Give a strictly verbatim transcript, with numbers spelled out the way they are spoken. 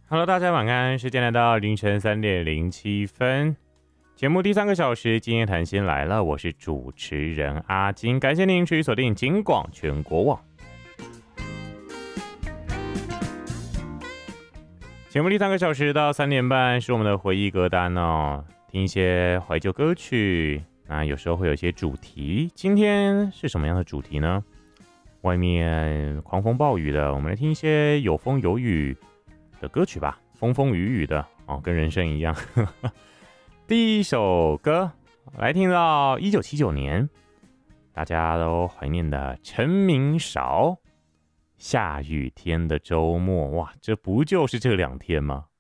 Hello，大家晚安，时间来到凌晨三点零七分，节目第三个小时，今夜谈心来了，我是主持人阿金，感谢您持续锁定金广全国网。节目第三个小时到三点半是我们的回忆歌单哦，听一些怀旧歌曲，那有时候会有一些主题，今天是什么样的主题呢？外面狂风暴雨的，我们来听一些有风有雨的歌曲吧，风风雨雨的哦，跟人生一样。第一首歌来听到一九七九年，大家都怀念的陈明韶，下雨天的周末，哇，这不就是这两天吗？